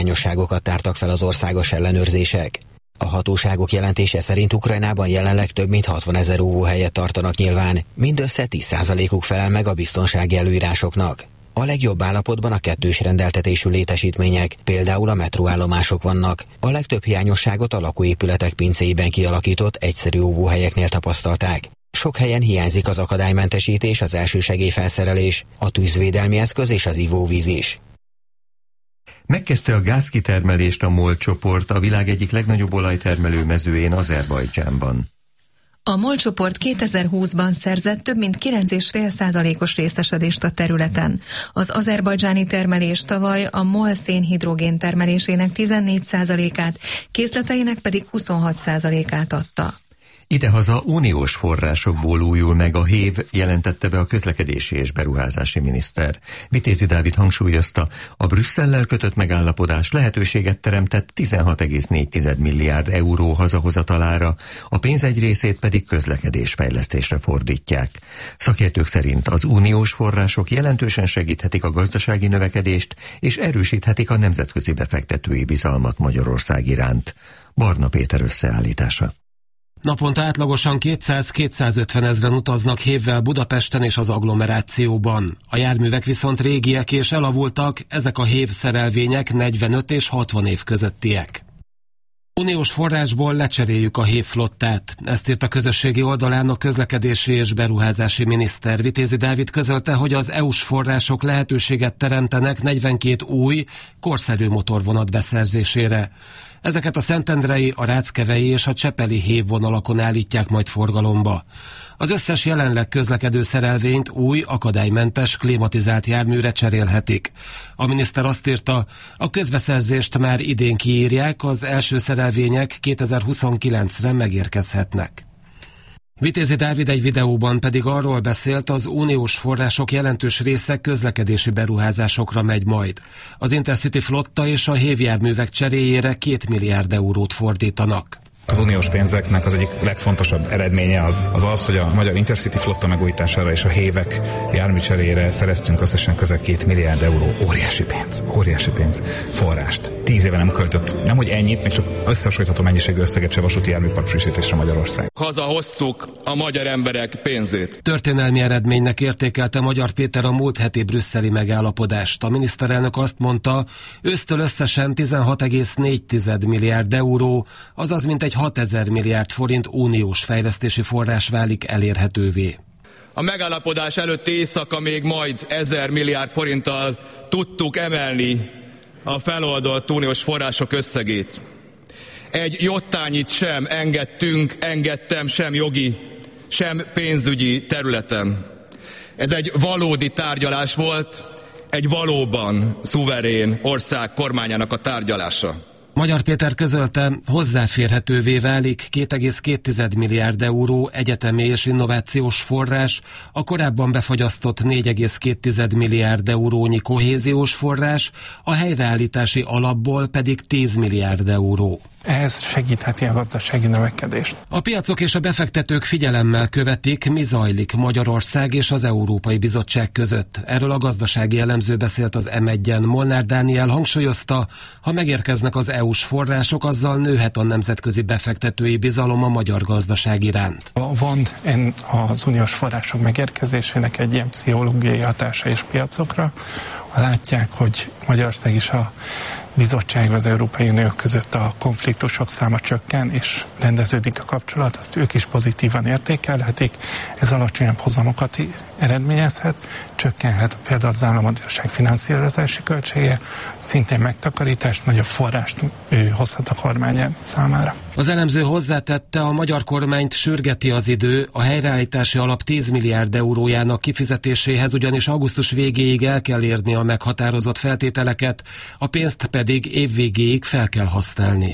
hiányosságokat tártak fel az országos ellenőrzések. A hatóságok jelentése szerint Ukrajnában jelenleg több mint 60 000 óvóhelyet tartanak nyilván, mindössze 10%-uk felel meg a biztonsági előírásoknak. A legjobb állapotban a kettős rendeltetésű létesítmények, például a metróállomások vannak. A legtöbb hiányosságot a lakóépületek pincéiben kialakított egyszerű óvóhelyeknél tapasztalták. Sok helyen hiányzik az akadálymentesítés, az elsősegélyfelszerelés, a tűzvédelmi eszköz és az ivóvíz is. Megkezdte a gázkitermelést a MOL csoport a világ egyik legnagyobb olajtermelő mezőjén, Azerbajdzsánban. A MOL csoport 2020-ban szerzett több mint 9,5%-os részesedést a területen. Az azerbajdzsáni termelés tavaly a MOL szénhidrogén termelésének 14%-át, készleteinek pedig 26%-át adta. Idehaza uniós forrásokból újul meg a HÉV, jelentette be a közlekedési és beruházási miniszter. Vitézi Dávid hangsúlyozta, a Brüsszellel kötött megállapodás lehetőséget teremtett 16,4 milliárd euró hazahozatalára, a pénz egy részét pedig közlekedésfejlesztésre fordítják. Szakértők szerint az uniós források jelentősen segíthetik a gazdasági növekedést és erősíthetik a nemzetközi befektetői bizalmat Magyarország iránt. Barna Péter összeállítása. Naponta átlagosan 200-250 ezren utaznak hévvel Budapesten és az agglomerációban. A járművek viszont régiek és elavultak, ezek a hév szerelvények 45 és 60 év közöttiek. Uniós forrásból lecseréljük a hév flottát. Ezt írt a közösségi oldalán a közlekedési és beruházási miniszter. Vitézi Dávid közölte, hogy az EU-s források lehetőséget teremtenek 42 új, korszerű motorvonat beszerzésére. Ezeket a szentendrei, a ráckevei és a csepeli hévvonalakon állítják majd forgalomba. Az összes jelenleg közlekedő szerelvényt új, akadálymentes, klimatizált járműre cserélhetik. A miniszter azt írta, a közbeszerzést már idén kiírják, az első szerelvények 2029-re megérkezhetnek. Vitézi Dávid egy videóban pedig arról beszélt, az uniós források jelentős része közlekedési beruházásokra megy majd. Az Intercity flotta és a hévjárművek cseréjére 2 milliárd eurót fordítanak. Az uniós pénzeknek az egyik legfontosabb eredménye az, hogy a magyar Intercity flotta megújítására és a hévek járműcserére szereztünk összesen közel 2 milliárd euró. Óriási pénz forrást. 10 éve nem költött, nemhogy ennyit, még csak összehasonlítható mennyiségű összeget se vasúti járműpark frissítésre Magyarország. Hazahoztuk a magyar emberek pénzét. Történelmi eredménynek értékelte Magyar Péter a múlt heti brüsszeli megállapodást. A miniszterelnök azt mondta, ősztől összesen 16,4 milliárd euró, azaz mintegy 6000 milliárd forint uniós fejlesztési forrás válik elérhetővé. A megállapodás előtti éjszaka még majd 1000 milliárd forinttal tudtuk emelni a feloldott uniós források összegét. Egy jottányit sem engedtem sem jogi, sem pénzügyi területen. Ez egy valódi tárgyalás volt, egy valóban szuverén ország kormányának a tárgyalása. Magyar Péter közölte, hozzáférhetővé válik 2,2 milliárd euró egyetemi és innovációs forrás, a korábban befagyasztott 4,2 milliárd eurónyi kohéziós forrás, a helyreállítási alapból pedig 10 milliárd euró. Ez segítheti a gazdasági növekedést. A piacok és a befektetők figyelemmel követik, mi zajlik Magyarország és az Európai Bizottság között. Erről a gazdasági elemző beszélt az M1-en. Molnár Dániel hangsúlyozta, ha megérkeznek az EU-s források, azzal nőhet a nemzetközi befektetői bizalom a magyar gazdaság iránt. Van az uniós források megérkezésének egy ilyen pszichológiai hatása is piacokra. Ha látják, hogy Magyarország is a bizottság az Európai Unió között a konfliktusok száma csökken, és rendeződik a kapcsolat, azt ők is pozitívan értékelhetik. Ez alacsonyabb hozamokat eredményezhet, csökkenhet például az államadósság finanszírozási költsége, szintén megtakarítást, nagyobb forrást hozhat a kormány számára. Az elemző hozzátette, a magyar kormányt sürgeti az idő, a helyreállítási alap 10 milliárd eurójának kifizetéséhez ugyanis augusztus végéig el kell érni a meghatározott feltételeket, a pénzt pedig évvégéig fel kell használni.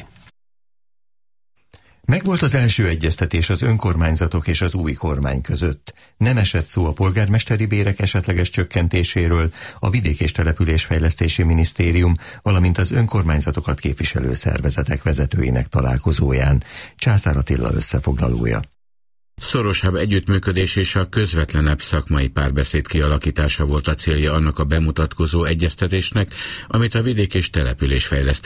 Megvolt az első egyeztetés az önkormányzatok és az új kormány között. Nem esett szó a polgármesteri bérek esetleges csökkentéséről, a Vidék- és Településfejlesztési Minisztérium, valamint az önkormányzatokat képviselő szervezetek vezetőinek találkozóján. Császár Attila összefoglalója. Szorosabb együttműködés és a közvetlenebb szakmai párbeszéd kialakítása volt a célja annak a bemutatkozó egyeztetésnek, amit a vidék és településfejlesztés